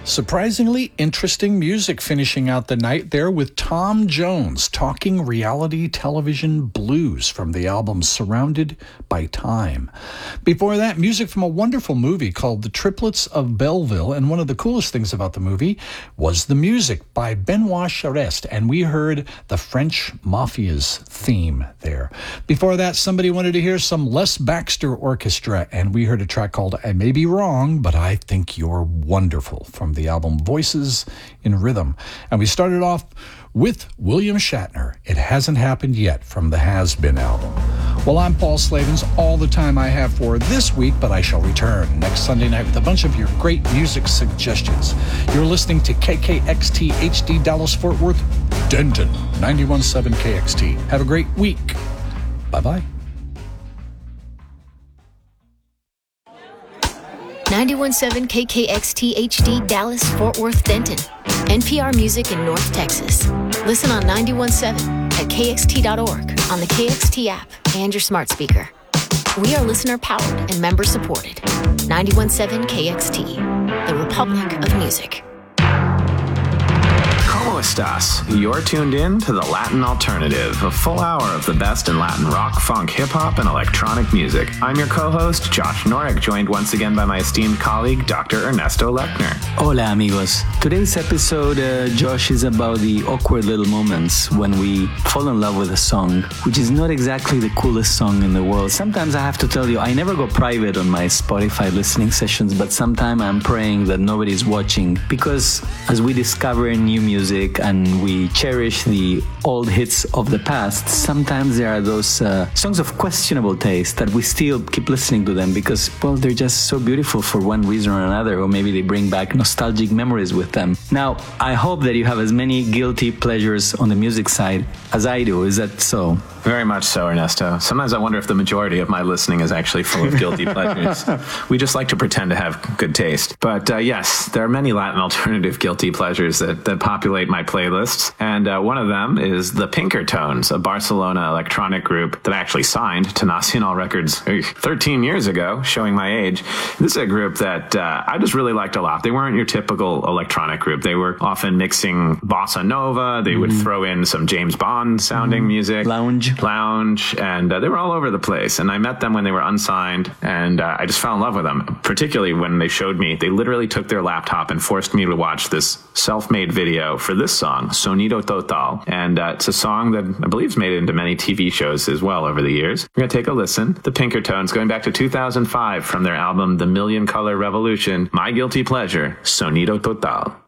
Surprisingly interesting music finishing out the night there with Tom Jones talking reality television blues from the album Surrounded by Time. Before that, music from a wonderful movie called The Triplets of Belleville, and one of the coolest things about the movie was the music by Benoit Charest, and we heard the French Mafia's theme there. Before that, somebody wanted to hear some Les Baxter Orchestra, and we heard a track called I May Be Wrong, But I Think You're Wonderful from the album Voices in Rhythm. And we started off with William Shatner, It Hasn't Happened Yet from the Has Been album. Well, I'm Paul Slavens, all the time I have for this week, but I shall return next Sunday night with a bunch of your great music suggestions. You're listening to KKXT HD Dallas Fort Worth, Denton, 91.7 KXT. Have a great week. Bye-bye. 91.7 KKXT HD Dallas Fort Worth Denton. NPR Music in North Texas. Listen on 91.7 at kxt.org, on the KXT app, and your smart speaker. We are listener powered and member supported. 91.7 KXT, the Republic of Music. ¿Cómo estás? You're tuned in to The Latin Alternative, a full hour of the best in Latin rock, funk, hip-hop, and electronic music. I'm your co-host, Josh Norek, joined once again by my esteemed colleague, Dr. Ernesto Lechner. Hola, amigos. Today's episode, Josh, is about the awkward little moments when we fall in love with a song, which is not exactly the coolest song in the world. Sometimes I have to tell you, I never go private on my Spotify listening sessions, but sometimes I'm praying that nobody's watching, because as we discover new music and we cherish the old hits of the past, sometimes there are those songs of questionable taste that we still keep listening to them because, well, they're just so beautiful for one reason or another, or maybe they bring back nostalgic memories with them. Now, I hope that you have as many guilty pleasures on the music side as I do. Is that so? Very much so, Ernesto. Sometimes I wonder if the majority of my listening is actually full of guilty pleasures. We just like to pretend to have good taste. But yes, there are many Latin alternative guilty pleasures that populate my playlists. And one of them is the Pinkertones, a Barcelona electronic group that actually signed to Nacional Records 13 years ago, showing my age. This is a group that I just really liked a lot. They weren't your typical electronic group. They were often mixing bossa nova. They would throw in some James Bond sounding music. Lounge, and they were all over the place. And I met them when they were unsigned, and I just fell in love with them, particularly when they showed me. They literally took their laptop and forced me to watch this self-made video for this song, Sonido Total. And it's a song that I believe is made into many TV shows as well over the years. We're going to take a listen. The Pinkertones, going back to 2005 from their album The Million Color Revolution, my guilty pleasure, Sonido Total.